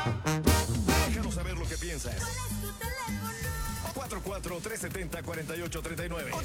Déjanos saber lo que piensas. 44370-4839.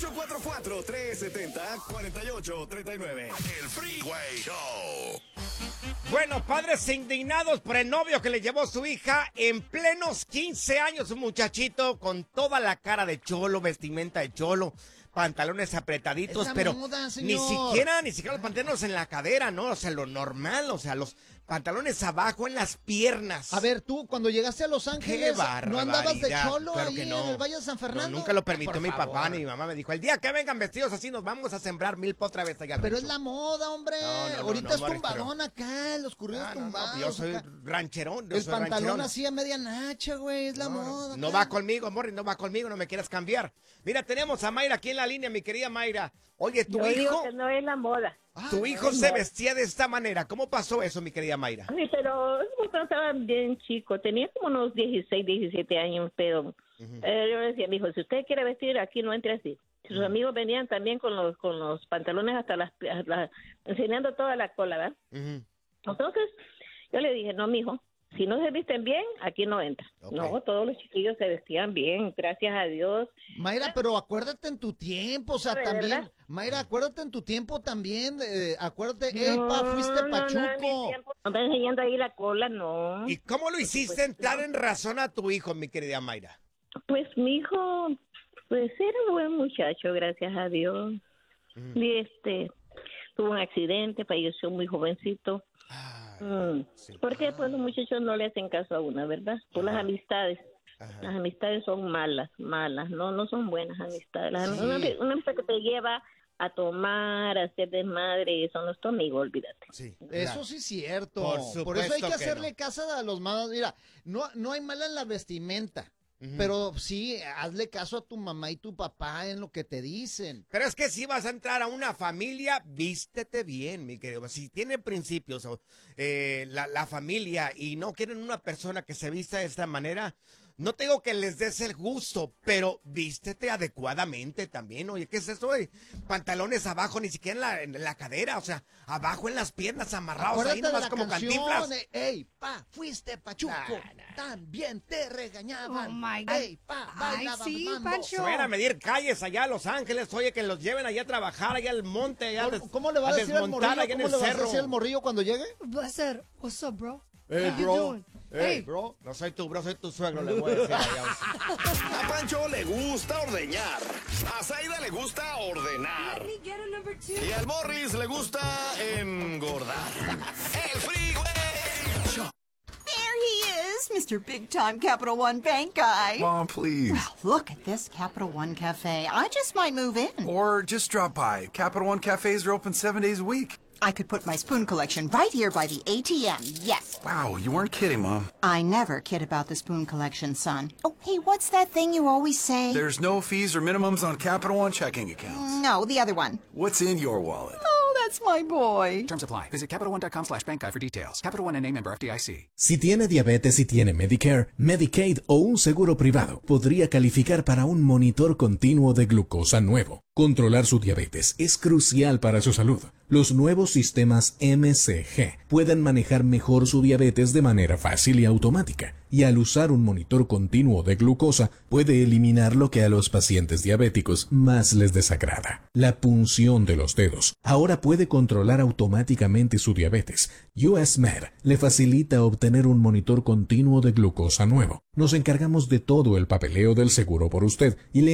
844-370-4839. El Freeway Show. Bueno, padres indignados por el novio que le llevó su hija en plenos 15 años, un muchachito con toda la cara de cholo, vestimenta de cholo, pantalones apretaditos, pero moda, ni siquiera los pantalones en la cadera, ¿no? O sea, lo normal, o sea, los pantalones abajo en las piernas. A ver, tú, cuando llegaste a Los Ángeles, ¿no andabas de cholo claro ahí que no. en el Valle de San Fernando? No, nunca lo permitió Por mi favor. papá ni mi mamá. Me dijo, el día que vengan vestidos así nos vamos a sembrar milpa otra vez allá. Pero es la moda, hombre. Ahorita es tumbadón acá, los corridos tumbados. Yo soy rancherón. El pantalón así a media nacha, güey, es la moda. No va conmigo, Morris, no va conmigo, no me quieras cambiar. Mira, tenemos a Mayra aquí en la línea, mi querida Mayra. Oye, tu Yo hijo... digo que no es la moda. Tu hijo se vestía de esta manera. ¿Cómo pasó eso, mi querida Mayra? Sí, pero cuando estaba bien chico, tenía como unos 16, 17 años, pero yo le decía, mi hijo, si usted quiere vestir, aquí no entre así. Sus amigos venían también con los pantalones hasta enseñando toda la cola, ¿verdad? Entonces, yo le dije, no, mijo, si no se visten bien, aquí no entra. Okay. No, todos los chiquillos se vestían bien, gracias a Dios. Mayra, pero acuérdate en tu tiempo, o sea, también. ¿Verdad? Mayra, acuérdate en tu tiempo también, acuérdate, fuiste pachuco. No me enseñando ahí la cola, no. ¿Y cómo lo hiciste entrar en razón a tu hijo, mi querida Mayra? Pues mi hijo, pues era un buen muchacho, gracias a Dios. Y tuvo un accidente, falleció muy jovencito. Sí. Porque pues los muchachos no le hacen caso a una, ¿verdad? Por las amistades. Las amistades son malas, no son buenas amistades. Una amistad que te lleva a tomar, a hacer desmadre, son los tu amigos, olvídate. Sí, eso sí es cierto. Por eso hay que no. hacerle caso a los malos. Mira, no hay mala en la vestimenta. Pero sí, hazle caso a tu mamá y tu papá en lo que te dicen. Pero es que si vas a entrar a una familia, vístete bien, mi querido. Si tiene principios la familia y no quieren una persona que se vista de esta manera, no te digo que les des el gusto, pero vístete adecuadamente también. Oye, ¿qué es eso de pantalones abajo, ni siquiera en la cadera? O sea, abajo en las piernas, amarrados. Acuérdate ahí nomás de la como canción, Cantinflas. Ey, fuiste pachuco, también te regañaban. Oh, my God. Ey, bailaba sí, mambo. Pancho. Se vayan a medir calles allá a Los Ángeles, oye, que los lleven allá a trabajar, allá al monte, allá ¿Cómo le va a decir al morrillo? allá en ¿Cómo el le va a cerro. decir al morrillo cuando llegue? Blessed, what's up, bro? Hey, How you bro. doing? Hey, bro, no soy tu bro, soy tu suegro, le voy a decir allá. A Pancho le gusta ordeñar. A Zaida le gusta ordenar. Y al Morris le gusta engordar. El Freeway Show. There he is, Mr. Big Time Capital One Bank guy. Mom, please. Well, look at this Capital One Cafe. I just might move in. Or just drop by. Capital One cafes are open 7 days a week. I could put my spoon collection right here by the ATM, yes. Wow, you weren't kidding, Mom. I never kid about the spoon collection, son. Oh, hey, what's that thing you always say? There's no fees or minimums on Capital One checking accounts. No, the other one. What's in your wallet? Oh, that's my boy. Terms apply. Visit CapitalOne.com/bankguide for details. Capital One NA, member FDIC. Si tiene diabetes y tiene Medicare, Medicaid o un seguro privado, podría calificar para un monitor continuo de glucosa nuevo. Controlar su diabetes es crucial para su salud. Los nuevos sistemas MCG pueden manejar mejor su diabetes de manera fácil y automática, y al usar un monitor continuo de glucosa puede eliminar lo que a los pacientes diabéticos más les desagrada: la punción de los dedos. Ahora puede controlar automáticamente su diabetes. US Med le facilita obtener un monitor continuo de glucosa nuevo. Nos encargamos de todo el papeleo del seguro por usted y le